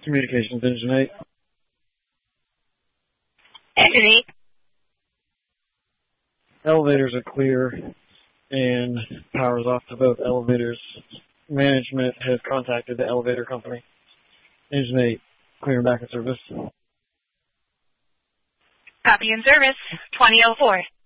Communications Engine 8. Engine 8. Elevators are clear and power is off to both elevators. Management has contacted the elevator company. Engine 8, clear and back in service. Copy in service, 2004.